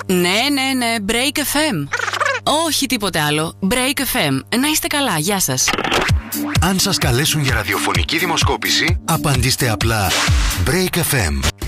Ναι, Break FM. Όχι τίποτε άλλο. Break FM. Να είστε καλά, γεια σας. Αν σας καλέσουν για ραδιοφωνική δημοσκόπηση, απαντήστε απλά Break FM.